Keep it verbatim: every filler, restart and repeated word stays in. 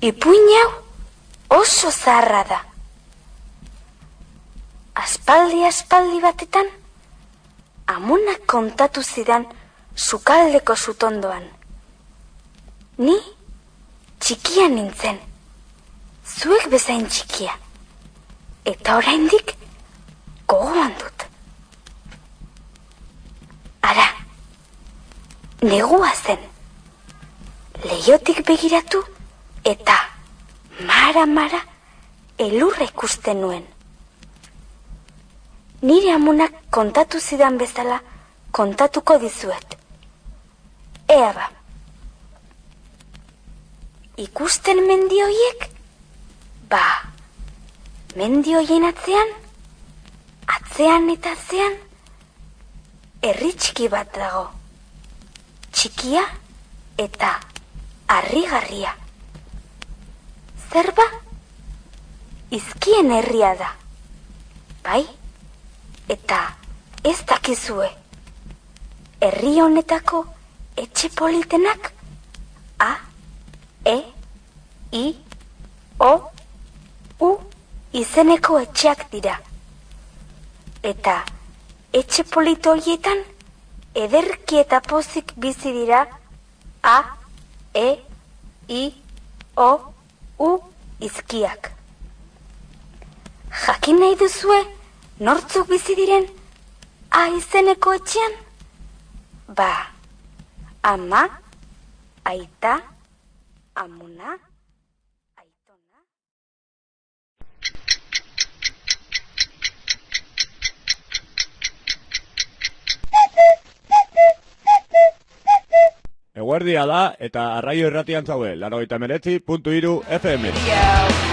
Ipuin hau oso zaharra da. Aspaldi aspaldi batetan, amonak kontatu zidan sukaldeko sutondoan. Ni txikia nintzen, zuek bezain txikia, eta oraindik gogoan dut. Ara, negua zen, leihotik begiratu eta mara-mara elurra ikusten nuen. Nire amonak kontatu zidan bezala kontatuko dizuet. Ea ba. Ikusten mendioiek? Ba, mendioien atzean, atzean eta atzean, herri txiki bat dago. Txikia eta harrigarria. Zer ba? Izkien herria da. Bai? Eta ez dakizue, herri honetako etxe politenak A, E, I, O, U izeneko etxeak dira. Eta etxe polito horietan ederki eta pozik bizi dira A, E, I, O, U izkiak. Jakin nahi duzue nortzuk bizi diren A izeneko etxean? Ba, ama, aita, amona, aitona. Eguerdia da eta arraio irratian zaude, laurogeita hemeretzi puntu hiru F M.